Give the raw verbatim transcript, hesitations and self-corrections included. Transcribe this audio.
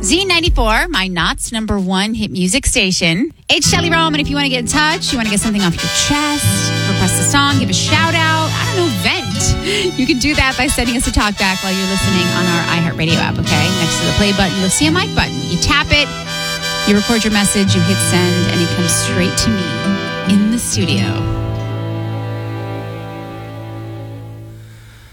Z ninety-four, my Knott's number one hit music station. It's Shelly Rome, and if you want to get in touch, you want to get something off your chest, request a song, give a shout out, I don't know, vent. You can do that by sending us a talk back while you're listening on our iHeartRadio app, okay? Next to the play button, you'll see a mic button. You tap it, you record your message, you hit send, and it comes straight to me in the studio.